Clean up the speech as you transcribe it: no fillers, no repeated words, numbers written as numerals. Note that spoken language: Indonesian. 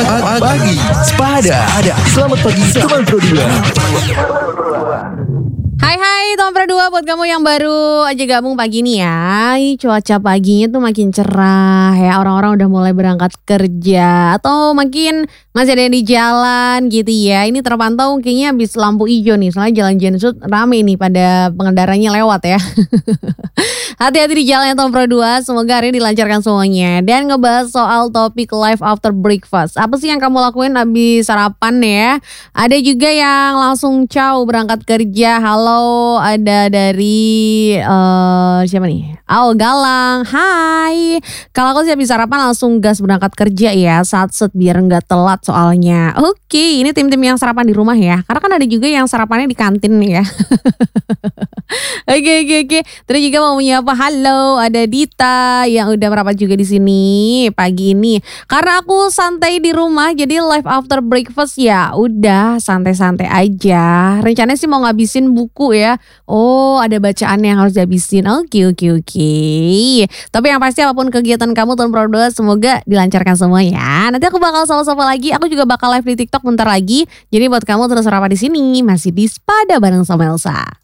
Pagi Sepada. Selamat pagi teman Pro 2. Hai teman Pro 2, buat kamu yang baru aja gabung pagi nih ya. Cuaca paginya tuh makin cerah ya. Orang-orang udah mulai berangkat kerja atau makin masih ada yang di jalan gitu ya. Ini terpantau kayaknya habis lampu hijau nih. Soalnya jalan Jensut rame nih pada pengendaranya lewat ya. Hati-hati di jalan ya teman Pro 2. Semoga hari ini dilancarkan semuanya. Dan ngebahas soal topik life after breakfast. Apa sih yang kamu lakuin habis sarapan ya? Ada juga yang langsung ciao berangkat kerja. Halo, ada dari siapa nih? Oh, Galang. Hai. Kalau aku sih habis sarapan langsung gas berangkat kerja ya. Satset biar nggak telat soalnya. Oke, ini tim-tim yang sarapan di rumah ya. Karena kan ada juga yang sarapannya di kantin nih ya. Oke. Terus juga mau menyapa halo, ada Dita yang udah merapat juga di sini pagi ini. Karena aku santai di rumah, jadi live after breakfast ya udah santai-santai aja. Rencananya sih mau ngabisin buku ya. Oh, ada bacaan yang harus dihabisin. Oke. Tapi yang pasti apapun kegiatan kamu tahun Pro 2 semoga dilancarkan semua ya. Nanti aku bakal sapa-sapa lagi. Aku juga bakal live di TikTok bentar lagi. Jadi buat kamu terus rapat di sini masih di Sepada bareng sama Elsa.